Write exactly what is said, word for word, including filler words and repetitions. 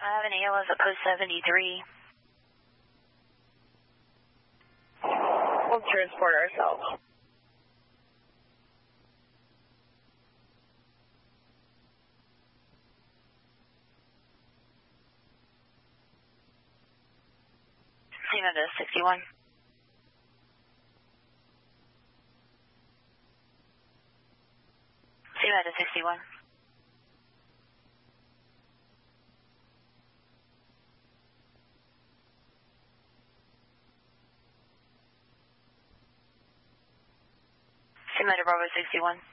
I have an A L S at post seventy-three. We'll transport ourselves. Sima to sixty-one. Sima to sixty-one. Sima to Bravo sixty-one.